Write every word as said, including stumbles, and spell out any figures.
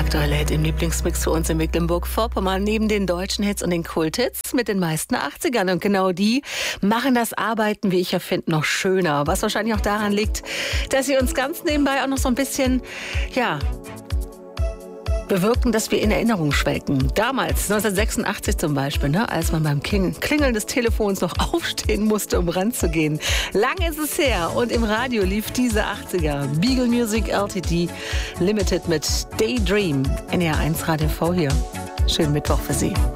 aktuelle Hit im Lieblingsmix für uns in Mecklenburg-Vorpommern neben den deutschen Hits und den Kulthits mit den meisten achtzigern. Und genau die machen das Arbeiten, wie ich ja finde, noch schöner. Was wahrscheinlich auch daran liegt, dass sie uns ganz nebenbei auch noch so ein bisschen, ja, bewirken, dass wir in Erinnerung schwelgen. Damals, neunzehnhundertsechsundachtzig zum Beispiel, ne, als man beim Klingeln des Telefons noch aufstehen musste, um ranzugehen. Lang ist es her und im Radio lief diese achtziger. Beagle Music L T D Limited mit Daydream. N R eins Radio V hier. Schönen Mittwoch für Sie.